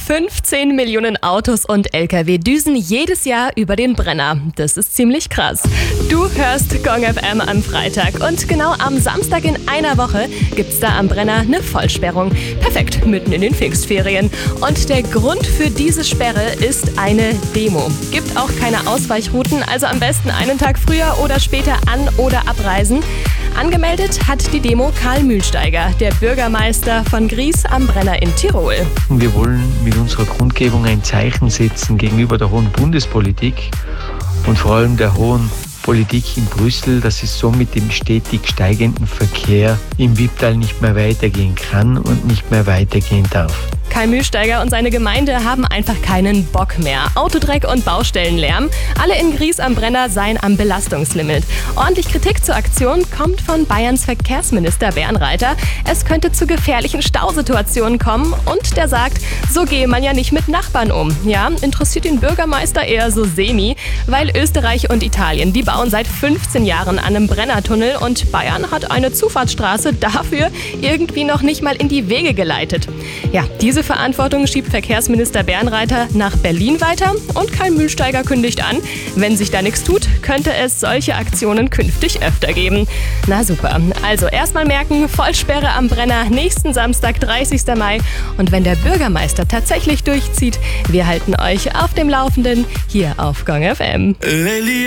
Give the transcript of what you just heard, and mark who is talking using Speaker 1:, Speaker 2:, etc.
Speaker 1: 15 Millionen Autos und LKW düsen jedes Jahr über den Brenner. Das ist ziemlich krass. Du hörst Gong FM am Freitag und genau am Samstag in einer Woche gibt's da am Brenner eine Vollsperrung. Perfekt, mitten in den Pfingstferien. Und der Grund für diese Sperre ist eine Demo. Gibt auch keine Ausweichrouten, also am besten einen Tag früher oder später an- oder abreisen. Angemeldet hat die Demo Karl Mühlsteiger, der Bürgermeister von Gries am Brenner in Tirol.
Speaker 2: Wir wollen mit unserer Kundgebung ein Zeichen setzen gegenüber der hohen Bundespolitik und vor allem der hohen Politik in Brüssel, dass es so mit dem stetig steigenden Verkehr im Wipptal nicht mehr weitergehen kann und nicht mehr weitergehen darf.
Speaker 1: Karl Mühlsteiger und seine Gemeinde haben einfach keinen Bock mehr. Autodreck und Baustellenlärm. Alle in Gries am Brenner seien am Belastungslimit. Ordentlich Kritik zur Aktion kommt von Bayerns Verkehrsminister Bernreiter. Es könnte zu gefährlichen Stausituationen kommen und der sagt, so gehe man ja nicht mit Nachbarn um. Ja, interessiert den Bürgermeister eher so semi, weil Österreich und Italien, die bauen seit 15 Jahren an einem Brennertunnel und Bayern hat eine Zufahrtsstraße dafür irgendwie noch nicht mal in die Wege geleitet. Ja, diese Verantwortung schiebt Verkehrsminister Bernreiter nach Berlin weiter und Karl Mühlsteiger kündigt an, wenn sich da nichts tut, könnte es solche Aktionen künftig öfter geben. Na super, also erstmal merken, Vollsperre am Brenner nächsten Samstag, 30. Mai. Und wenn der Bürgermeister tatsächlich durchzieht, wir halten euch auf dem Laufenden hier auf Gong FM.